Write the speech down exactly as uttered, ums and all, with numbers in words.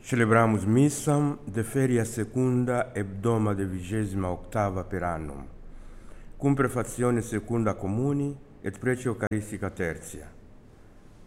Celebramus missam de feria secunda hebdoma de vigesima octava per annum, cum prefazione secunda comuni et precio eucaristica tertia.